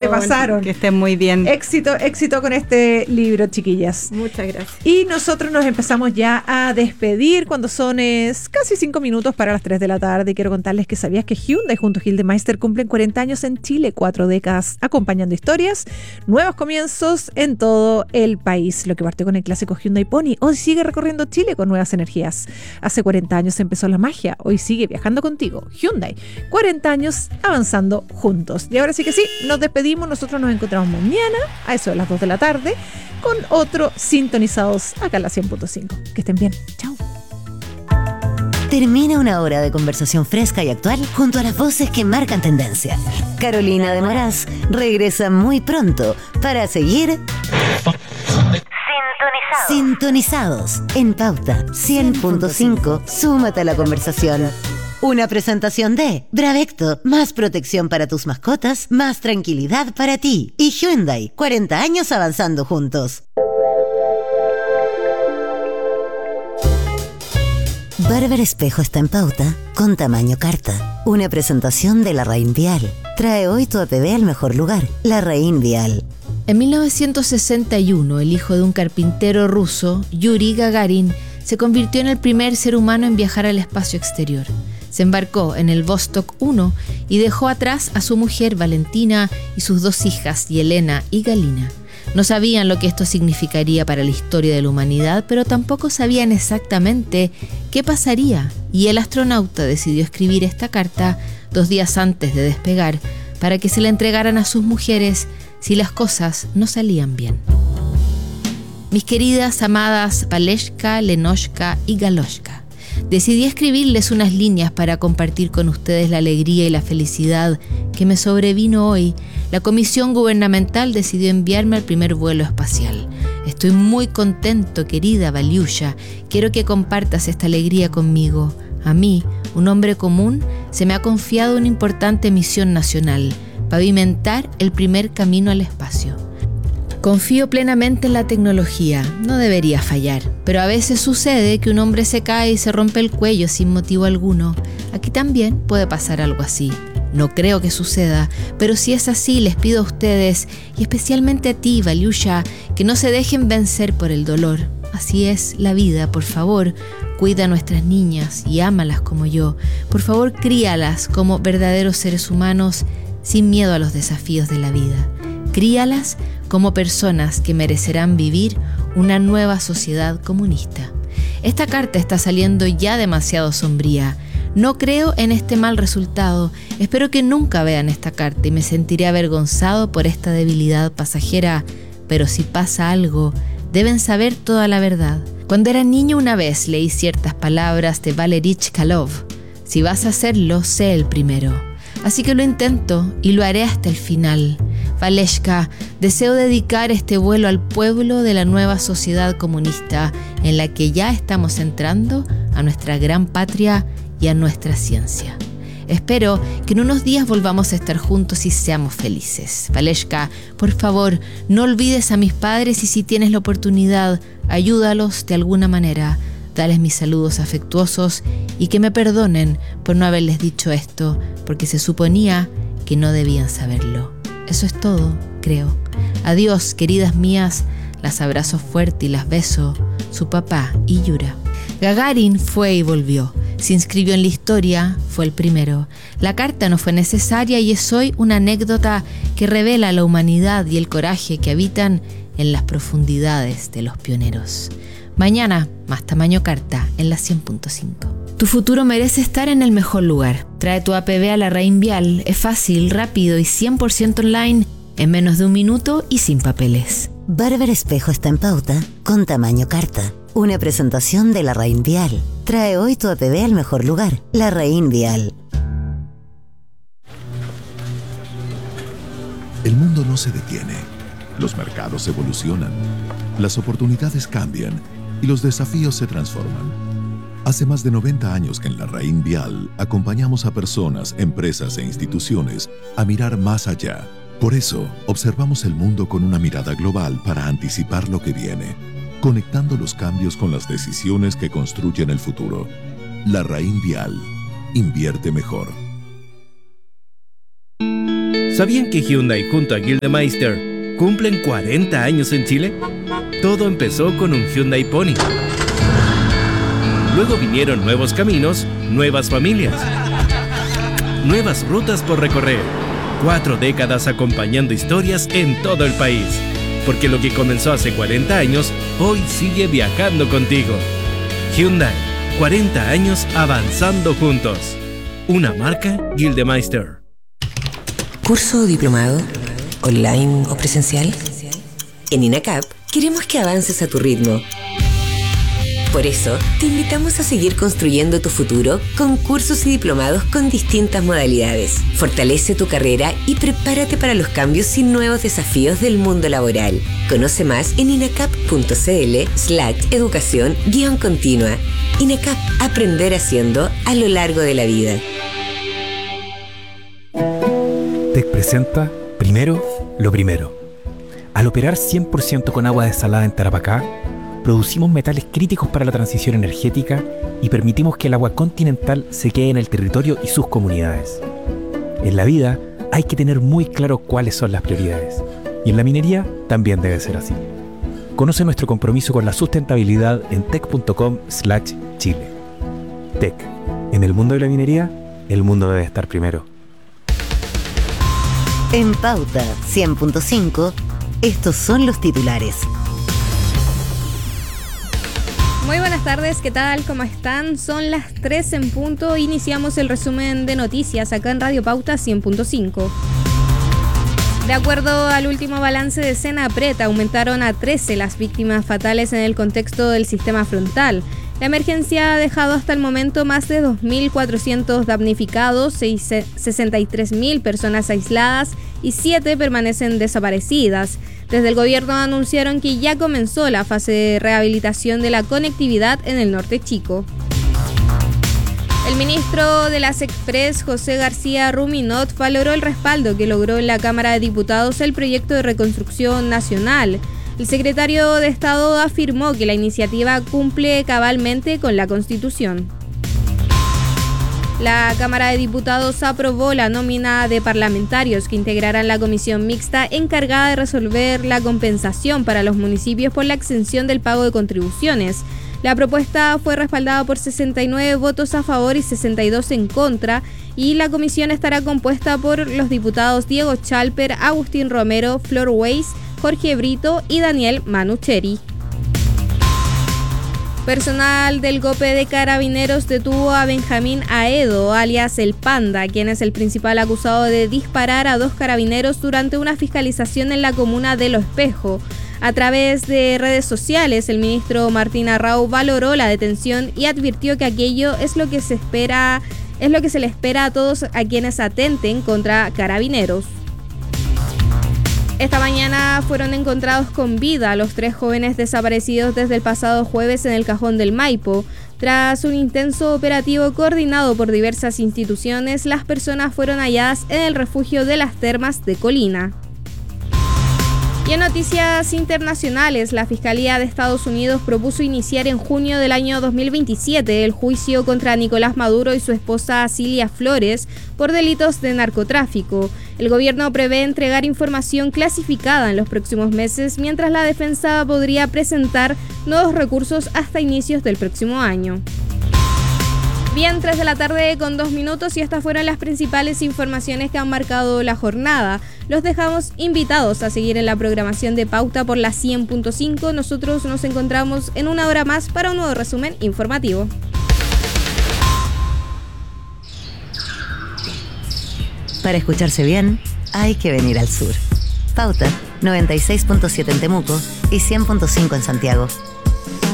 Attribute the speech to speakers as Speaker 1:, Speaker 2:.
Speaker 1: pasaron.
Speaker 2: Que estén muy bien.
Speaker 1: Éxito con este libro, chiquillas.
Speaker 2: Muchas gracias.
Speaker 1: Y nosotros nos empezamos ya a despedir cuando son casi 5 minutos para las 3 de la tarde. Y quiero contarles que sabías que Hyundai junto a Gildemeister cumplen 40 años en Chile, 4 décadas acompañando historias, nuevos comienzos en todo el país. Lo que partió con el clásico Hyundai Pony, hoy sigue recorriendo Chile con nuevas energías. Hace 40 años empezó la magia, hoy sigue viajando contigo. Hyundai, 40 años avanzando juntos. Y ahora sí que sí, nos despedimos. Nosotros nos encontramos mañana a eso de las 2 de la tarde con otro Sintonizados acá en la 100.5. Que estén bien. Chao.
Speaker 3: Termina una hora de conversación fresca y actual junto a las voces que marcan tendencia. Carolina de Moraz regresa muy pronto para seguir sintonizados en Pauta 100.5. Súmate a la conversación. Una presentación de Bravecto, más protección para tus mascotas, más tranquilidad para ti. Y Hyundai, 40 años avanzando juntos. Barber Espejo está en Pauta con tamaño carta. Una presentación de Larraín Vial. Trae hoy tu APB al mejor lugar. Larraín Vial.
Speaker 4: En 1961, el hijo de un carpintero ruso, Yuri Gagarin, se convirtió en el primer ser humano en viajar al espacio exterior. Se embarcó en el Vostok 1 y dejó atrás a su mujer Valentina y sus 2 hijas, Yelena y Galina. No sabían lo que esto significaría para la historia de la humanidad, pero tampoco sabían exactamente qué pasaría, y el astronauta decidió escribir esta carta 2 días antes de despegar para que se la entregaran a sus mujeres si las cosas no salían bien. Mis queridas, amadas Valeshka, Lenoshka y Galoshka, decidí escribirles unas líneas para compartir con ustedes la alegría y la felicidad que me sobrevino hoy. La Comisión Gubernamental decidió enviarme al primer vuelo espacial. Estoy muy contento, querida Valiusha. Quiero que compartas esta alegría conmigo. A mí, un hombre común, se me ha confiado una importante misión nacional: pavimentar el primer camino al espacio. Confío plenamente en la tecnología, no debería fallar, pero a veces sucede que un hombre se cae y se rompe el cuello sin motivo alguno. Aquí también puede pasar algo así. No creo que suceda, pero si es así, les pido a ustedes, y especialmente a ti, Valiusha, que no se dejen vencer por el dolor. Así es la vida, por favor, cuida a nuestras niñas y ámalas como yo. Por favor, críalas como verdaderos seres humanos sin miedo a los desafíos de la vida. Críalas como personas que merecerán vivir una nueva sociedad comunista. Esta carta está saliendo ya demasiado sombría. No creo en este mal resultado. Espero que nunca vean esta carta y me sentiré avergonzado por esta debilidad pasajera. Pero si pasa algo, deben saber toda la verdad. Cuando era niño una vez leí ciertas palabras de Valery Chkalov. Si vas a hacerlo, sé el primero. Así que lo intento y lo haré hasta el final. Valeshka, deseo dedicar este vuelo al pueblo de la nueva sociedad comunista en la que ya estamos entrando, a nuestra gran patria y a nuestra ciencia. Espero que en unos días volvamos a estar juntos y seamos felices. Valeshka, por favor, no olvides a mis padres y si tienes la oportunidad, ayúdalos de alguna manera. Dales mis saludos afectuosos y que me perdonen por no haberles dicho esto, porque se suponía que no debían saberlo. Eso es todo, creo. Adiós, queridas mías. Las abrazo fuerte y las beso. Su papá y Yura. Gagarin fue y volvió. Se inscribió en la historia, fue el primero. La carta no fue necesaria y es hoy una anécdota que revela la humanidad y el coraje que habitan en las profundidades de los pioneros. Mañana, más tamaño carta en la 100.5. Tu futuro merece estar en el mejor lugar. Trae tu APB a Larraín Vial. Es fácil, rápido y 100% online, en menos de 1 minuto y sin papeles.
Speaker 3: Barber Espejo está en Pauta con tamaño carta. Una presentación de Larraín Vial. Trae hoy tu APB al mejor lugar. Larraín Vial.
Speaker 5: El mundo no se detiene. Los mercados evolucionan. Las oportunidades cambian y los desafíos se transforman. Hace más de 90 años que en Larraín Vial acompañamos a personas, empresas e instituciones a mirar más allá. Por eso, observamos el mundo con una mirada global para anticipar lo que viene, conectando los cambios con las decisiones que construyen el futuro. Larraín Vial. Invierte mejor.
Speaker 2: ¿Sabían que Hyundai junto a Gildemeister cumplen 40 años en Chile? Todo empezó con un Hyundai Pony. Luego vinieron nuevos caminos, nuevas familias, nuevas rutas por recorrer. 4 décadas acompañando historias en todo el país. Porque lo que comenzó hace 40 años, hoy sigue viajando contigo. Hyundai, 40 años avanzando juntos. Una marca Gildemeister.
Speaker 6: ¿Curso o diplomado? ¿Online o presencial? En INACAP queremos que avances a tu ritmo. Por eso, te invitamos a seguir construyendo tu futuro con cursos y diplomados con distintas modalidades. Fortalece tu carrera y prepárate para los cambios y nuevos desafíos del mundo laboral. Conoce más en inacap.cl/educación-continua. INACAP, aprender haciendo a lo largo de la vida.
Speaker 7: TEC presenta Primero lo Primero. Al operar 100% con agua desalada en Tarapacá, producimos metales críticos para la transición energética y permitimos que el agua continental se quede en el territorio y sus comunidades. En la vida hay que tener muy claro cuáles son las prioridades, y en la minería también debe ser así. Conoce nuestro compromiso con la sustentabilidad en tec.com/Chile. TEC. En el mundo de la minería, el mundo debe estar primero.
Speaker 3: En Pauta 100.5, estos son los titulares.
Speaker 8: Muy buenas tardes, ¿qué tal? ¿Cómo están? Son las 3 en punto. Iniciamos el resumen de noticias acá en Radio Pauta 100.5. De acuerdo al último balance de Senapred, aumentaron a 13 las víctimas fatales en el contexto del sistema frontal. La emergencia ha dejado hasta el momento más de 2.400 damnificados, 63.000 personas aisladas y 7 permanecen desaparecidas. Desde el gobierno anunciaron que ya comenzó la fase de rehabilitación de la conectividad en el norte chico. El ministro de las Express, José García Ruminot, valoró el respaldo que logró en la Cámara de Diputados el proyecto de reconstrucción nacional. El secretario de Estado afirmó que la iniciativa cumple cabalmente con la Constitución. La Cámara de Diputados aprobó la nómina de parlamentarios que integrarán la comisión mixta encargada de resolver la compensación para los municipios por la exención del pago de contribuciones. La propuesta fue respaldada por 69 votos a favor y 62 en contra, y la comisión estará compuesta por los diputados Diego Chalper, Agustín Romero, Flor Weiss, Jorge Brito y Daniel Manucheri. Personal del GOPE de Carabineros detuvo a Benjamín Aedo, alias El Panda, quien es el principal acusado de disparar a 2 carabineros durante una fiscalización en la comuna de Lo Espejo. A través de redes sociales, el ministro Martín Arrau valoró la detención y advirtió que aquello es lo que se le espera a todos a quienes atenten contra carabineros. Esta mañana fueron encontrados con vida los 3 jóvenes desaparecidos desde el pasado jueves en el Cajón del Maipo. Tras un intenso operativo coordinado por diversas instituciones, las personas fueron halladas en el refugio de las Termas de Colina. Y en noticias internacionales, la Fiscalía de Estados Unidos propuso iniciar en junio del año 2027 el juicio contra Nicolás Maduro y su esposa Cilia Flores por delitos de narcotráfico. El gobierno prevé entregar información clasificada en los próximos meses, mientras la defensa podría presentar nuevos recursos hasta inicios del próximo año. Bien, 3 de la tarde con 2 minutos y estas fueron las principales informaciones que han marcado la jornada. Los dejamos invitados a seguir en la programación de Pauta por la 100.5. Nosotros nos encontramos en una hora más para un nuevo resumen informativo.
Speaker 3: Para escucharse bien, hay que venir al sur. Pauta 96.7 en Temuco y 100.5 en Santiago.